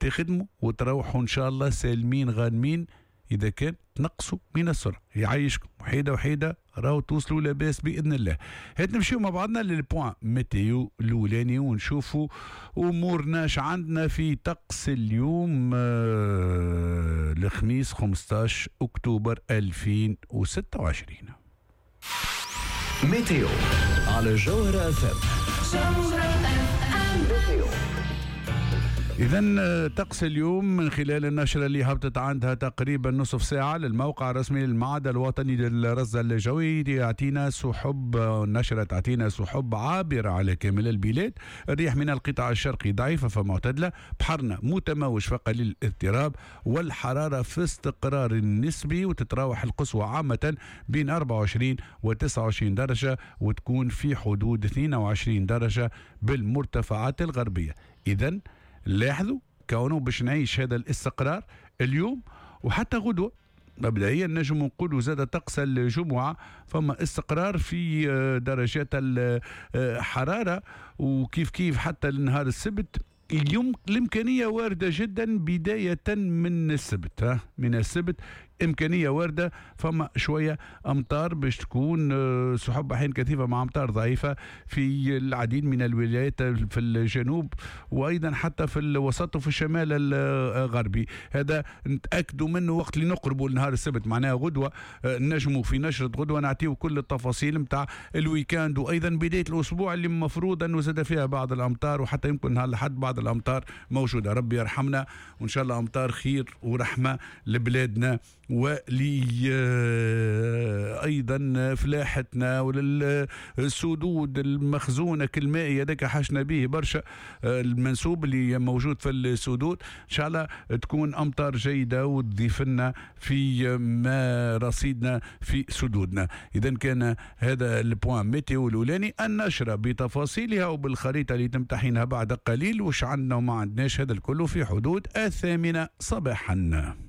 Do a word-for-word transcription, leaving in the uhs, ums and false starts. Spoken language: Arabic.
تخدموا وتروحوا إن شاء الله سالمين غانمين. إذا كان تنقصوا من السرعة يعيشكم وحيدة وحيدة راهو توصلوا لاباس بإذن الله. هات نمشيو مع بعضنا للبوان ميتيو الأولاني ونشوفوا أمورناش عندنا في طقس اليوم آه الخميس خمسطاش أكتوبر ألفين وستة وعشرين. ميتيو على جوهرة اف ام. ميتيو. إذن طقس اليوم من خلال النشرة اللي هبطت عندها تقريبا نصف ساعة للموقع الرسمي للمعهد الوطني للرصد الجوي يعطينا سحب، النشرة تعطينا سحب عابرة على كامل البلاد. الريح من القطاع الشرقي ضعيفة فمعتدلة، بحرنا متموج فقليل الاضطراب، والحرارة في استقرار نسبي، وتتراوح القصوى عامة بين أربعة وعشرين و تسعة وعشرين درجة، وتكون في حدود اثنين وعشرين درجة بالمرتفعات الغربية. إذن لاحظوا كونه باش نعيش هذا الاستقرار اليوم وحتى غدوة. مبدئيا نجم نقولوا زاد طقس الجمعة فما استقرار في درجات الحرارة، وكيف كيف حتى النهار السبت اليوم الإمكانية واردة جدا بداية من السبت. ها من السبت إمكانية واردة، فما شوية أمطار باش تكون سحب أحيان كثيفة مع أمطار ضعيفة في العديد من الولايات في الجنوب، وأيضا حتى في الوسط وفي الشمال الغربي. هذا نتأكدوا منه وقت اللي نقربوا لنهار السبت، معناها غدوة نجموا في نشرة غدوة نعطيو كل التفاصيل متاع الويكاند، وأيضا بداية الأسبوع اللي مفروض أنه زاد فيها بعض الأمطار، وحتى يمكن نهار لحد بعض الأمطار موجودة. ربي يرحمنا وإن شاء الله أمطار خير ورحمة لبلادنا ولي أيضا فلاحتنا وللسدود المخزونة المائية ذاك حشنا به برشا، المنسوب اللي موجود في السدود إن شاء الله تكون أمطار جيدة وتضيف لنا في ما رصيدنا في سدودنا. إذا كان هذا البوان ميتيو الأولاني، النشرة بتفاصيلها وبالخريطة اللي تمتحينها بعد قليل وش عندنا وما عندناش، هذا الكل في حدود الثامنة صباحا.